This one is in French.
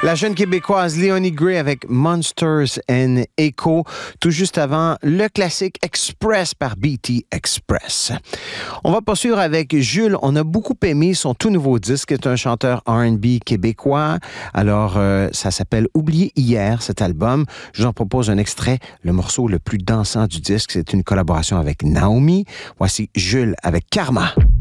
La jeune québécoise Léonie Gray avec Monsters and Echo, tout juste avant le classique Express par BT Express. On va poursuivre avec Jules. On a beaucoup aimé son tout nouveau disque. C'est un chanteur R&B québécois. Alors, ça s'appelle Oublié hier, cet album. Je vous en propose un extrait, le morceau le plus dansant du disque. C'est une collaboration avec Naomi. Voici Jules avec Karma.